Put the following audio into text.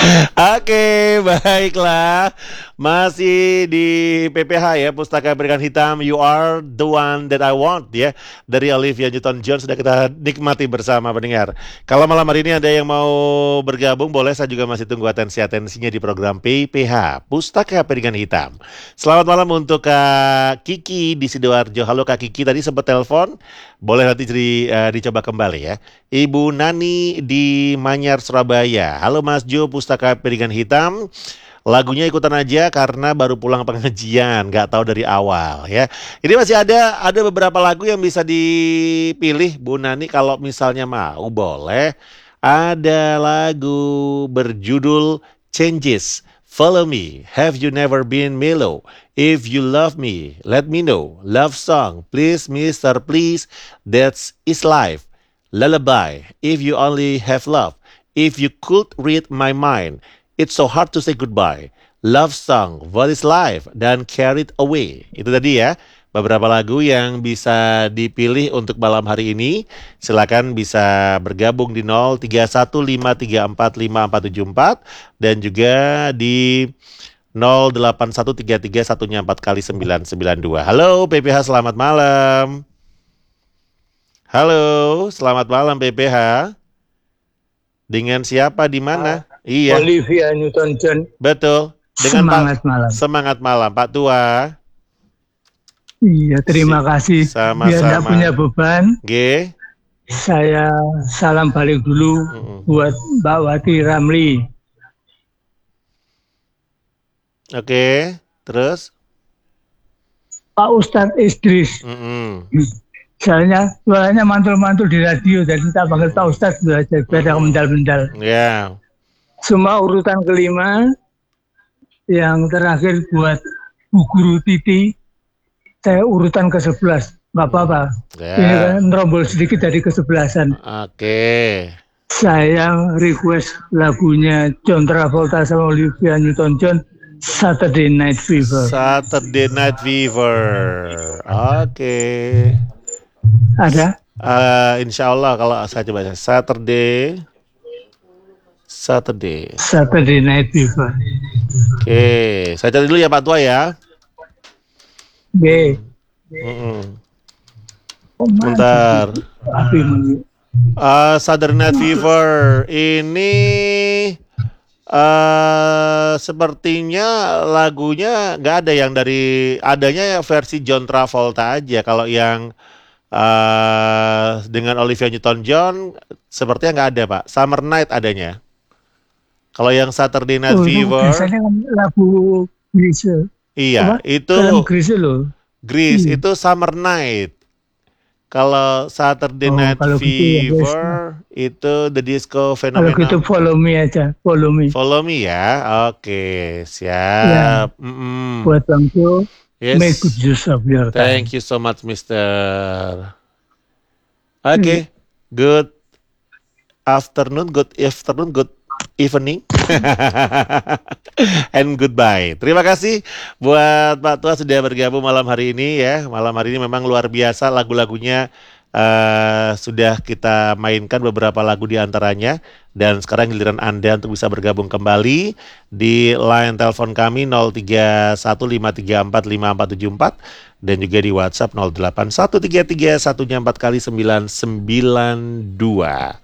Oke, baiklah. Masih di PPH ya, Pustaka Pendidikan Hitam, You Are the One That I Want ya. Dari Olivia Newton-John sudah kita nikmati bersama pendengar. Kalau malam hari ini ada yang mau bergabung, boleh, saya juga masih tunggu atensinya di program PPH, Pustaka Pendidikan Hitam. Selamat malam untuk Kak Kiki di Sidoarjo. Halo Kak Kiki, tadi sempat telepon, boleh nanti dicoba kembali ya. Ibu Nani di Manyar, Surabaya. Halo Mas Jo, Pustaka Pendidikan Hitam. Lagunya ikutan aja karena baru pulang pengajian, nggak tahu dari awal ya. Ini masih ada beberapa lagu yang bisa dipilih Bu Nani kalau misalnya mau, boleh. Ada lagu berjudul Changes, Follow Me, Have You Never Been Mellow, If You Love Me, Let Me Know, Love Song, Please Mister Please, That's Is Life, Lullaby, If You Only Have Love, If You Could Read My Mind, It's So Hard to Say Goodbye, Love Song, What Is Life, dan Carried Away. Itu tadi ya, beberapa lagu yang bisa dipilih untuk malam hari ini. Silakan bisa bergabung di 0315345474 dan juga di 081331 kali 992. Halo PPH, selamat malam. Halo, selamat malam PPH. Dengan siapa di mana? Iya. Olivia Newton-John. Betul. Dengan Semangat malam. Semangat malam, Pak Tua. Iya, terima kasih. Sama-sama. Biar tidak punya beban. G. Saya salam balik dulu buat Mbak Wati Ramli. Oke, terus? Pak Ustadz Idris. Soalnya mantul-mantul di radio, jadi tak panggil Pak Ustadz belajar biar mendal-mendal. Ya. Semua urutan kelima, yang terakhir buat Bu Guru Titi, saya urutan ke-11, nggak apa-apa. Ya. Ini kan nerombol sedikit dari ke-11an. Oke. Saya request lagunya John Travolta sama Olivia Newton-John, Saturday Night Fever. Saturday Night Fever. Oke. Ada? Insya Allah kalau saya coba Saturday Night Fever. Oke, saya cari dulu ya Pak Tua ya. B. Bentar. Saturday Night Fever ini sepertinya lagunya nggak ada yang adanya versi John Travolta aja. Kalau yang dengan Olivia Newton-John sepertinya nggak ada Pak. Summer Night adanya. Kalau yang Saturday Night Fever, lagu Grease. Iya, itu Grease loh. Grease itu Summer Night. Kalau Saturday Night Fever itu The Disco Phenomenon. Kalau gitu Follow Me aja, Follow Me. Follow Me ya, oke, siap. Ya. Buat Bang Jo, yes. Make good use of your time. Thank you so much, Mister. Oke, good afternoon, good evening, and goodbye. Terima kasih buat Pak Tua sudah bergabung malam hari ini ya. Malam hari ini memang luar biasa lagu-lagunya. Sudah kita mainkan beberapa lagu di antaranya. Dan sekarang giliran Anda untuk bisa bergabung kembali di line telepon kami 0315345474 dan juga di WhatsApp 081331 kali 992.